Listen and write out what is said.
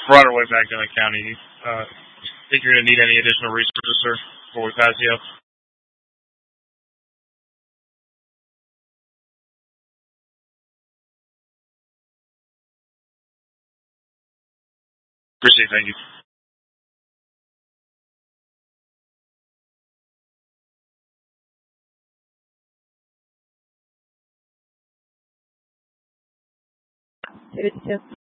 broader way back in the county. Think you're going to need any additional resources, sir, before we pass you up? Appreciate it. Thank you. It is just